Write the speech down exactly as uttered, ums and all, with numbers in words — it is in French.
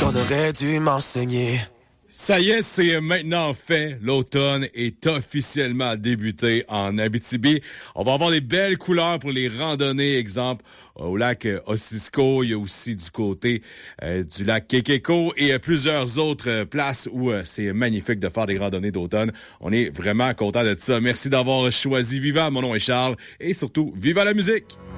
qu'on aurait dû m'enseigner. Ça y est, c'est maintenant fait. L'automne est officiellement débuté en Abitibi. On va avoir des belles couleurs pour les randonnées. Exemple, au lac Ossisco, il y a aussi du côté euh, du lac Kekeko et euh, plusieurs autres euh, places où euh, c'est magnifique de faire des randonnées d'automne. On est vraiment content de ça. Merci d'avoir choisi Viva. Mon nom est Charles et surtout, viva la musique!